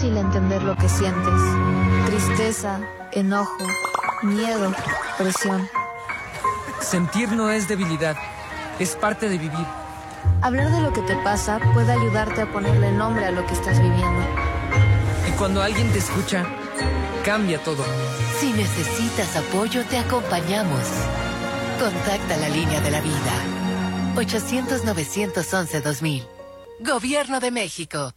fácil entender lo que sientes. Tristeza, enojo, miedo, presión. Sentir no es debilidad, es parte de vivir. Hablar de lo que te pasa puede ayudarte a ponerle nombre a lo que estás viviendo. Y cuando alguien te escucha, cambia todo. Si necesitas apoyo, te acompañamos. Contacta la línea de la vida. 800-911-2000. Gobierno de México.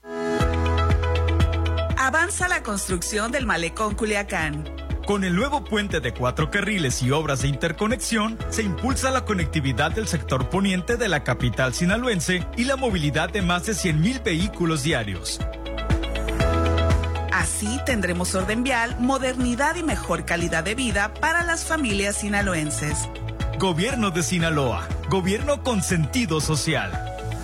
Avanza la construcción del Malecón Culiacán. Con el nuevo puente de 4 carriles y obras de interconexión, se impulsa la conectividad del sector poniente de la capital sinaloense y la movilidad de más de 100,000 vehículos diarios. Así tendremos orden vial, modernidad y mejor calidad de vida para las familias sinaloenses. Gobierno de Sinaloa, gobierno con sentido social.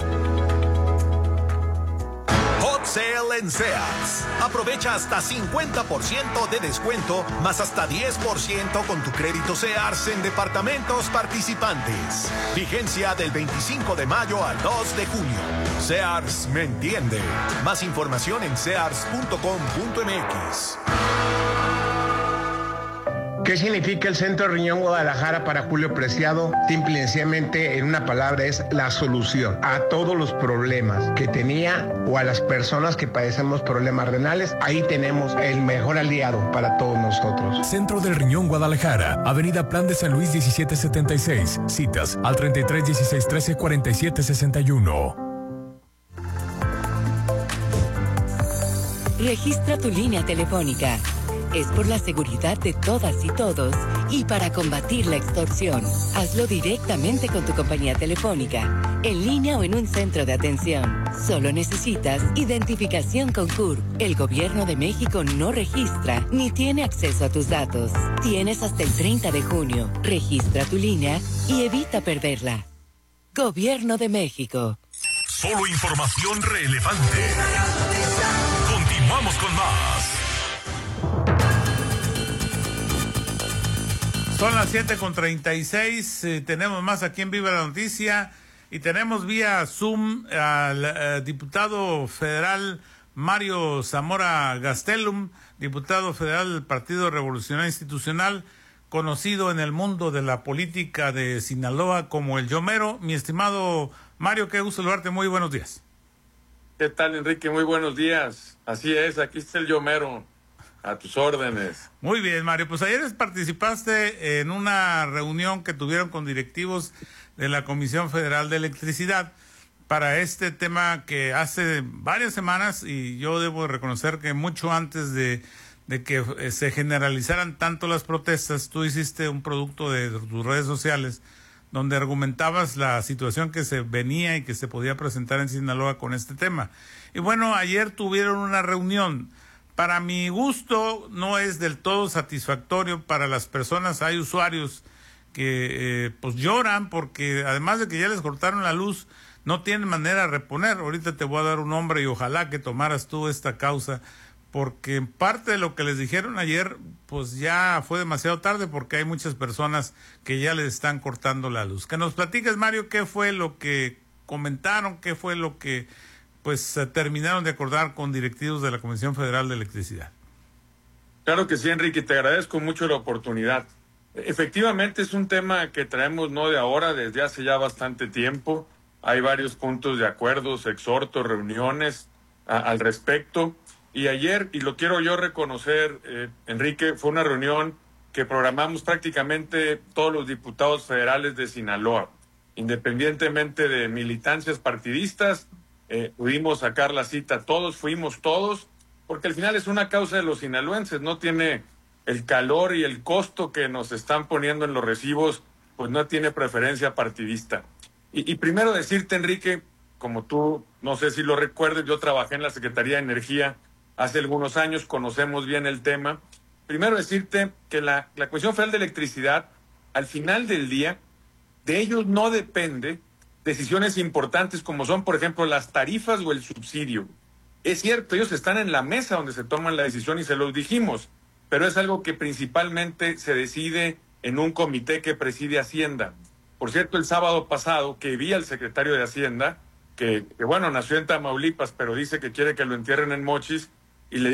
Hot Sale en Sears. Aprovecha hasta 50% de descuento, más hasta 10% con tu crédito Sears en departamentos participantes. Vigencia del 25 de mayo al 2 de junio. Sears me entiende. Más información en sears.com.mx. ¿Qué significa el Centro Riñón Guadalajara para Julio Preciado? Simple y sencillamente, en una palabra, es la solución a todos los problemas que tenía o a las personas que padecemos problemas renales. Ahí tenemos el mejor aliado para todos nosotros. Centro del Riñón Guadalajara, Avenida Plan de San Luis 1776. Citas al 33 16 13 47 61. Registra tu línea telefónica. Es por la seguridad de todas y todos y para combatir la extorsión. Hazlo directamente con tu compañía telefónica, en línea o en un centro de atención. Solo necesitas identificación con CURP. El Gobierno de México no registra ni tiene acceso a tus datos. Tienes hasta el 30 de junio. Registra tu línea y evita perderla. Gobierno de México. Solo información relevante. Continuamos con más. Son las 7:36, tenemos más aquí en Viva la Noticia y tenemos vía Zoom al diputado federal Mario Zamora Gastelum, diputado federal del Partido Revolucionario Institucional, conocido en el mundo de la política de Sinaloa como el Yomero. Mi estimado Mario, qué gusto saludarte, muy buenos días. ¿Qué tal, Enrique? Muy buenos días. Así es, aquí está el Yomero. A tus órdenes. Muy bien, Mario. Pues ayer participaste en una reunión que tuvieron con directivos de la Comisión Federal de Electricidad para este tema que hace varias semanas, y yo debo reconocer que mucho antes de que se generalizaran tanto las protestas, tú hiciste un producto de tus redes sociales donde argumentabas la situación que se venía y que se podía presentar en Sinaloa con este tema. Y bueno, ayer tuvieron una reunión. Para mi gusto no es del todo satisfactorio para las personas. Hay usuarios que pues lloran porque además de que ya les cortaron la luz, no tienen manera de reponer. Ahorita te voy a dar un nombre y ojalá que tomaras tú esta causa, porque en parte de lo que les dijeron ayer pues ya fue demasiado tarde porque hay muchas personas que ya les están cortando la luz. Que nos platiques, Mario, qué fue lo que comentaron, qué fue lo que pues terminaron de acordar con directivos de la Comisión Federal de Electricidad. Claro que sí, Enrique, te agradezco mucho la oportunidad. Efectivamente es un tema que traemos no de ahora, desde hace ya bastante tiempo. Hay varios puntos de acuerdos, exhortos, reuniones al respecto. Y ayer, y lo quiero yo reconocer, Enrique, fue una reunión que programamos prácticamente todos los diputados federales de Sinaloa, independientemente de militancias partidistas. Pudimos sacar la cita todos, fuimos todos, porque al final es una causa de los sinaloenses, no tiene el calor y el costo que nos están poniendo en los recibos, pues no tiene preferencia partidista. Y primero decirte, Enrique, como tú, no sé si lo recuerdes, yo trabajé en la Secretaría de Energía hace algunos años, conocemos bien el tema. Primero decirte que la Comisión Federal de Electricidad, al final del día, de ellos no depende decisiones importantes como son, por ejemplo, las tarifas o el subsidio. Es cierto, ellos están en la mesa donde se toman la decisión y se los dijimos, pero es algo que principalmente se decide en un comité que preside Hacienda. Por cierto, el sábado pasado que vi al secretario de Hacienda, que bueno, nació en Tamaulipas, pero dice que quiere que lo entierren en Mochis,